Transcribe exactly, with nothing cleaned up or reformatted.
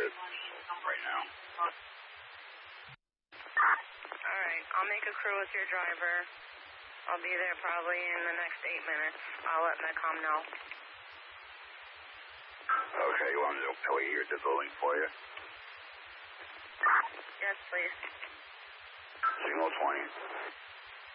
it right now. Alright, I'll make a crew with your driver. I'll be there probably in the next eight minutes. I'll let Medcom know. Okay, you want me to tell you the building for you? Yes, please. Signal twenty.